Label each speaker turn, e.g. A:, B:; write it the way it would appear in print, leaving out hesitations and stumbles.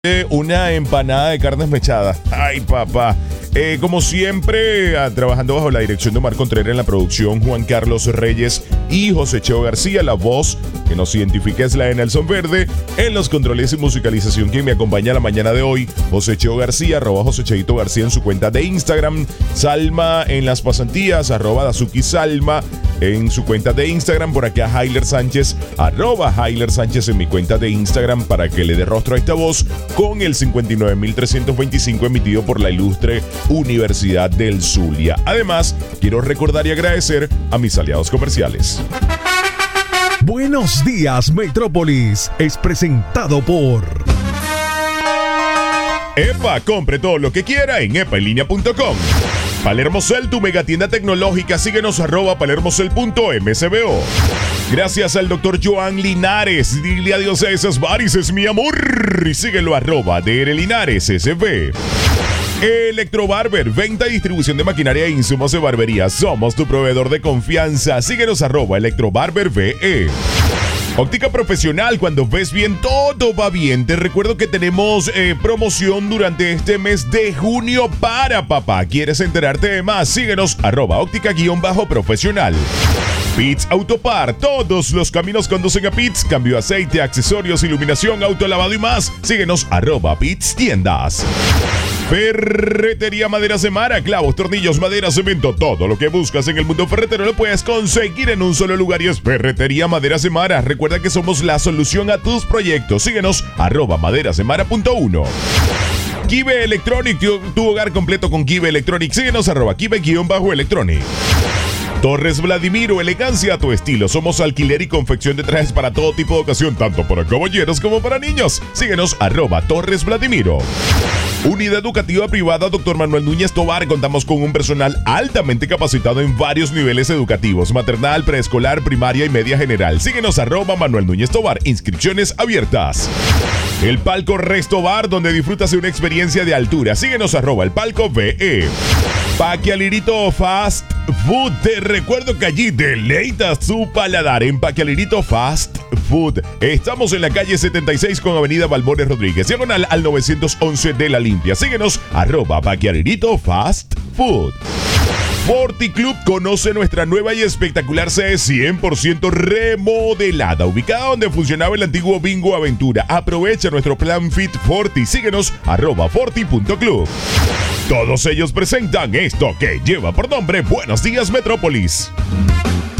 A: Una empanada de carne esmechada. Ay, papá. Como siempre, trabajando bajo la dirección de Omar Contreras en la producción, Juan Carlos Reyes y José Cheo García, la voz que nos identifica es la de Nelson Verde. En los controles y musicalización, quien me acompaña la mañana de hoy, José Cheo García, @José Cheito García en su cuenta de Instagram. Salma en las pasantías, @Dazuki Salma en su cuenta de Instagram. Por acá Hailer Sánchez, @Hailer Sánchez en mi cuenta de Instagram, para que le dé rostro a esta voz con el 59.325 emitido por la ilustre Universidad del Zulia. Además, quiero recordar y agradecer a mis aliados comerciales.
B: Buenos días, Metrópolis. Es presentado por
A: EPA, compre todo lo que quiera en epaenlinea.com. Palermocel, tu megatienda tecnológica. Síguenos @palermocel.msbo. Gracias al doctor Joan Linares. Dile adiós a esas varices, mi amor. Y síguelo @DRLinaresSB. Electrobarber, venta y distribución de maquinaria e insumos de barbería. Somos tu proveedor de confianza. Síguenos @ElectrobarberVE. Óptica Profesional, cuando ves bien, todo va bien. Te recuerdo que tenemos promoción durante este mes de junio para papá. ¿Quieres enterarte de más? Síguenos @óptica_profesional. Pits Autopar, todos los caminos conducen a Pits. Cambio de aceite, accesorios, iluminación, autolavado y más. Síguenos @Pits Tiendas. Ferretería Maderas de Mara, clavos, tornillos, madera, cemento, todo lo que buscas en el mundo ferretero lo puedes conseguir en un solo lugar y es Ferretería Maderas de Mara. Recuerda que somos la solución a tus proyectos. Síguenos @maderasdemara.1. Kibe Electronic, tu hogar completo con Kibe Electronic. Síguenos @Kibe_Electronic. Torres Vladimiro, elegancia a tu estilo. Somos alquiler y confección de trajes para todo tipo de ocasión, tanto para caballeros como para niños. Síguenos @Torres Vladimiro. Unidad Educativa Privada Dr. Manuel Núñez Tobar. Contamos con un personal altamente capacitado en varios niveles educativos: maternal, preescolar, primaria y media general. Síguenos @Manuel Núñez Tobar. Inscripciones abiertas. El Palco Resto Bar, donde disfrutas de una experiencia de altura. Síguenos @ElPalcoVE. Paquialirito Fast Food. Te recuerdo que allí deleitas tu paladar en Paquialirito Fast Food. Estamos en la calle 76 con avenida Balbones Rodríguez, diagonal al 911 de La Limpia. Síguenos @Paquialirito Fast Food. Forti Club, conoce nuestra nueva y espectacular sede 100% remodelada, ubicada donde funcionaba el antiguo Bingo Aventura. Aprovecha nuestro plan Fit Forti. Síguenos @forti.club. Todos ellos presentan esto que lleva por nombre Buenos Días Metrópolis.